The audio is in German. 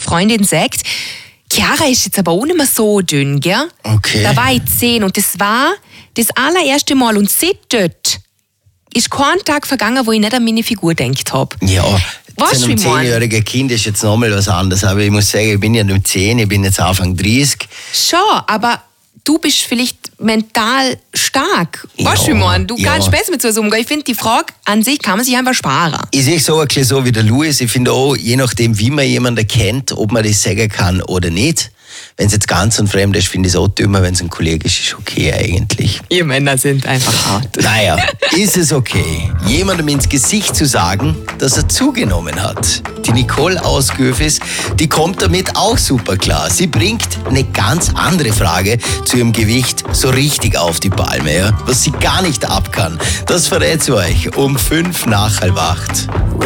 Freundin sagt, Chiara ist jetzt aber auch nicht mehr so dünn, gell? Okay. Da war ich 10 und das war das allererste Mal. Und seit dort ist kein Tag vergangen, wo ich nicht an meine Figur gedacht habe. Ja, Weißt zu du, einem wie ich meine? 10-jährigen Kind ist jetzt nochmal was anderes. Aber ich muss sagen, ich bin ja nicht 10, ich bin jetzt Anfang 30. Schon, aber du bist vielleicht mental stark. Ja, Weißt du, wie ich meine? Du ja. kannst besser mit sowas umgehen. Ich finde, die Frage an sich kann man sich einfach sparen. Ich sehe so ein bisschen so wie der Louis. Ich finde auch, je nachdem, wie man jemanden kennt, ob man das sagen kann oder nicht. Wenn es jetzt ganz und fremd ist, finde ich es auch dümmer. Wenn es ein Kollege ist, ist okay eigentlich. Ihr Männer sind einfach hart. Naja, ist es okay, jemandem ins Gesicht zu sagen, dass er zugenommen hat? Die Nicole aus Göfis, die kommt damit auch super klar. Sie bringt eine ganz andere Frage zu ihrem Gewicht so richtig auf die Palme. Ja? Was sie gar nicht ab kann, das verrät sie euch um 7:55.